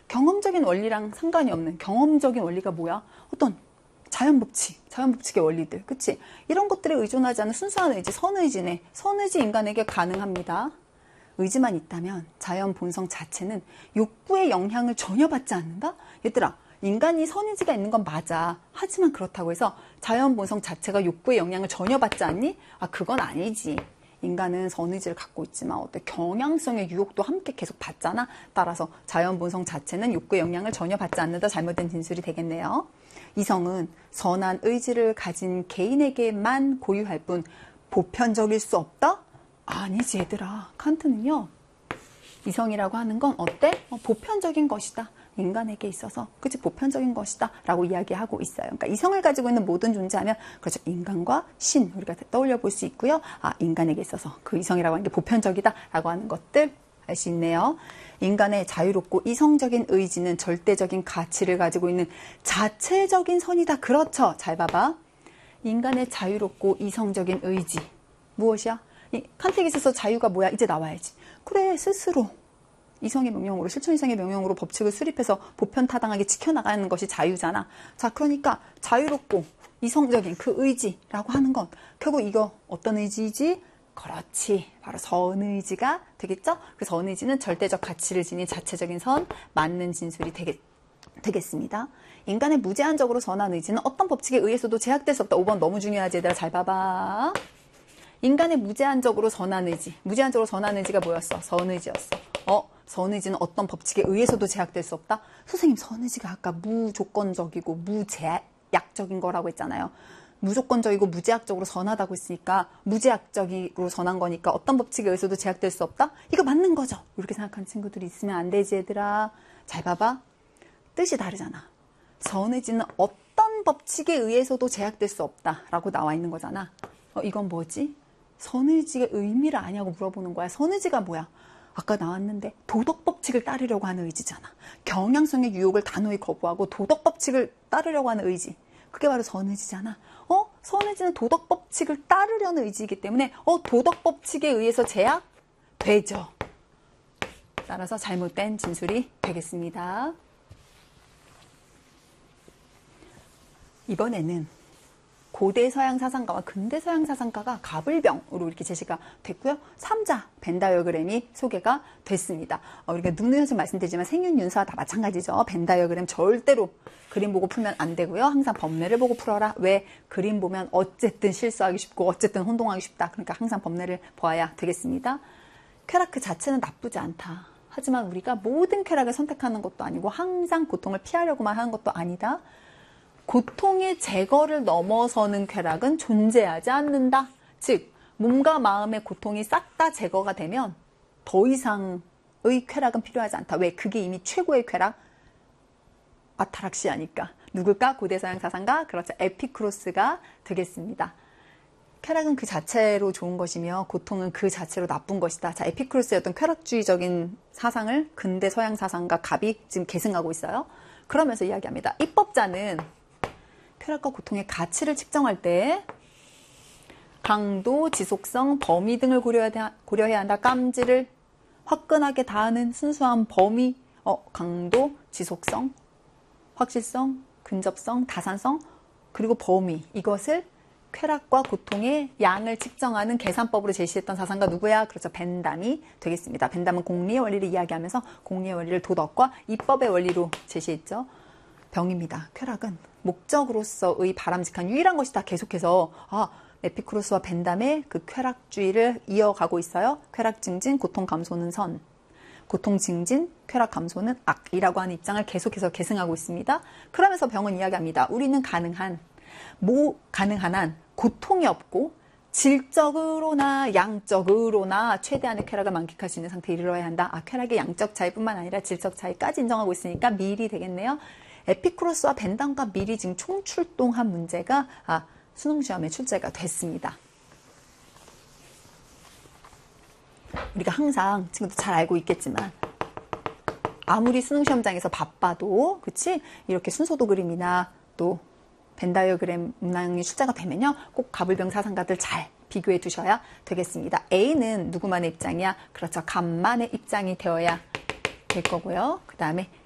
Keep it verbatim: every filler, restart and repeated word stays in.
경험적인 원리랑 상관이 없는 경험적인 원리가 뭐야? 어떤 자연법칙, 자연법칙의 원리들, 그치? 이런 것들에 의존하지 않은 순수한 의지, 선의지네. 선의지 인간에게 가능합니다. 의지만 있다면 자연 본성 자체는 욕구의 영향을 전혀 받지 않는다? 얘들아, 인간이 선의지가 있는 건 맞아. 하지만 그렇다고 해서 자연 본성 자체가 욕구의 영향을 전혀 받지 않니? 아, 그건 아니지. 인간은 선의지를 갖고 있지만 어때 경향성의 유혹도 함께 계속 받잖아. 따라서 자연 본성 자체는 욕구의 영향을 전혀 받지 않는다. 잘못된 진술이 되겠네요. 이성은 선한 의지를 가진 개인에게만 고유할 뿐 보편적일 수 없다? 아니지 얘들아. 칸트는요. 이성이라고 하는 건 어때? 어, 보편적인 것이다. 인간에게 있어서 그치 보편적인 것이다 라고 이야기하고 있어요. 그러니까 이성을 가지고 있는 모든 존재하면 그렇죠. 인간과 신 우리가 떠올려 볼 수 있고요. 아 인간에게 있어서 그 이성이라고 하는 게 보편적이다 라고 하는 것들 알 수 있네요. 인간의 자유롭고 이성적인 의지는 절대적인 가치를 가지고 있는 자체적인 선이다. 그렇죠. 잘 봐봐. 인간의 자유롭고 이성적인 의지 무엇이야? 이 칸트에 있어서 자유가 뭐야? 이제 나와야지. 그래 스스로 이성의 명령으로 실천 이성의 명령으로 법칙을 수립해서 보편타당하게 지켜나가는 것이 자유잖아. 자 그러니까 자유롭고 이성적인 그 의지라고 하는 건 결국 이거 어떤 의지이지? 그렇지. 바로 선의지가 되겠죠? 그 선의지는 절대적 가치를 지닌 자체적인 선 맞는 진술이 되겠, 되겠습니다. 인간의 무제한적으로 선한 의지는 어떤 법칙에 의해서도 제약될 수 없다. 오 번 너무 중요하지 얘들아 잘 봐봐. 인간의 무제한적으로 선한 의지. 무제한적으로 선한 의지가 뭐였어? 선의지였어. 어? 선의지는 어떤 법칙에 의해서도 제약될 수 없다? 선생님 선의지가 아까 무조건적이고 무제약적인 거라고 했잖아요. 무조건적이고 무제약적으로 선하다고 했으니까 무제약적으로 선한 거니까 어떤 법칙에 의해서도 제약될 수 없다? 이거 맞는 거죠. 이렇게 생각하는 친구들이 있으면 안 되지 얘들아. 잘 봐봐. 뜻이 다르잖아. 선의지는 어떤 법칙에 의해서도 제약될 수 없다 라고 나와 있는 거잖아. 어, 이건 뭐지? 선의지의 의미를 아냐고 물어보는 거야. 선의지가 뭐야? 아까 나왔는데 도덕법칙을 따르려고 하는 의지잖아. 경향성의 유혹을 단호히 거부하고 도덕법칙을 따르려고 하는 의지. 그게 바로 선의지잖아. 어? 선의지는 도덕법칙을 따르려는 의지이기 때문에 어 도덕법칙에 의해서 제약되죠. 따라서 잘못된 진술이 되겠습니다. 이번에는 고대 서양 사상가와 근대 서양 사상가가 가불병으로 이렇게 제시가 됐고요. 삼자 벤다이어그램이 소개가 됐습니다. 어, 우리가 누누이 말씀드리지만 생윤윤서와 다 마찬가지죠. 벤다이어그램 절대로 그림 보고 풀면 안 되고요. 항상 법례를 보고 풀어라. 왜? 그림 보면 어쨌든 실수하기 쉽고 어쨌든 혼동하기 쉽다. 그러니까 항상 법례를 보아야 되겠습니다. 쾌락 그 자체는 나쁘지 않다. 하지만 우리가 모든 쾌락을 선택하는 것도 아니고 항상 고통을 피하려고만 하는 것도 아니다. 고통의 제거를 넘어서는 쾌락은 존재하지 않는다. 즉 몸과 마음의 고통이 싹 다 제거가 되면 더 이상의 쾌락은 필요하지 않다. 왜? 그게 이미 최고의 쾌락? 아타락시아니까. 누굴까? 고대서양 사상가? 그렇죠. 에피쿠로스가 되겠습니다. 쾌락은 그 자체로 좋은 것이며 고통은 그 자체로 나쁜 것이다. 자, 에피쿠로스의 어떤 쾌락주의적인 사상을 근대 서양 사상가 갑이 지금 계승하고 있어요. 그러면서 이야기합니다. 입법자는 쾌락과 고통의 가치를 측정할 때 강도, 지속성, 범위 등을 고려해야, 고려해야 한다. 깜지를 화끈하게 다하는 순수한 범위, 어, 강도, 지속성, 확실성, 근접성, 다산성, 그리고 범위. 이것을 쾌락과 고통의 양을 측정하는 계산법으로 제시했던 사상가 누구야? 그렇죠. 벤담이 되겠습니다. 벤담은 공리의 원리를 이야기하면서 공리의 원리를 도덕과 입법의 원리로 제시했죠. 병입니다. 쾌락은 목적으로서의 바람직한 유일한 것이다. 계속해서 아, 에피쿠로스와 벤담의 그 쾌락주의를 이어가고 있어요. 쾌락 증진, 고통 감소는 선. 고통 증진, 쾌락 감소는 악이라고 하는 입장을 계속해서 계승하고 있습니다. 그러면서 병은 이야기합니다. 우리는 가능한, 뭐 가능한 한 고통이 없고 질적으로나 양적으로나 최대한의 쾌락을 만끽할 수 있는 상태에 이르러야 한다. 아, 쾌락의 양적 차이뿐만 아니라 질적 차이까지 인정하고 있으니까 밀이 되겠네요. 에피쿠로스와 벤담과 밀이 지금 총출동한 문제가 아, 수능시험에 출제가 됐습니다. 우리가 항상 친구들 잘 알고 있겠지만 아무리 수능시험장에서 바빠도 그치? 이렇게 순서도 그림이나 또 벤다이어그램 문항이 출제가 되면요. 꼭 가불병 사상가들 잘 비교해 두셔야 되겠습니다. A는 누구만의 입장이야? 그렇죠. 갑만의 입장이 되어야 될 거고요. 그 다음에